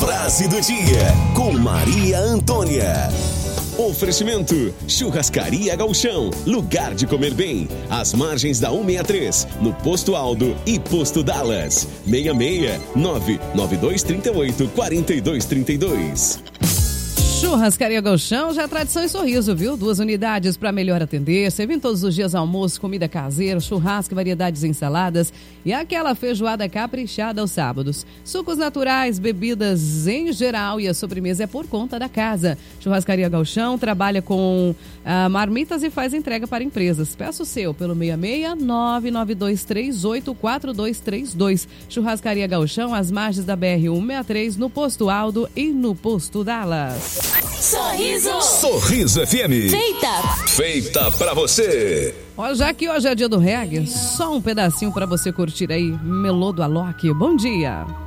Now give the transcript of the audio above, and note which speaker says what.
Speaker 1: Frase do dia com Maria Antônia. Oferecimento: Churrascaria Gauchão, lugar de comer bem, às margens da 163, no Posto Aldo e Posto Dallas. 669-9238-4232.
Speaker 2: Churrascaria Gauchão, já é tradição em Sorriso, viu? 2 unidades para melhor atender, servindo todos os dias almoço, comida caseira, churrasco, variedades de ensaladas e aquela feijoada caprichada aos sábados. Sucos naturais, bebidas em geral e a sobremesa é por conta da casa. Churrascaria Gauchão trabalha com marmitas e faz entrega para empresas. Peça o seu pelo 66992384232. Churrascaria Gauchão, às margens da BR-163, no Posto Aldo e no Posto Dallas.
Speaker 3: Sorriso!
Speaker 1: Sorriso FM. Feita pra você.
Speaker 2: Ó, já que hoje é dia do reggae, só um pedacinho pra você curtir aí. Melô do Alok. Bom dia.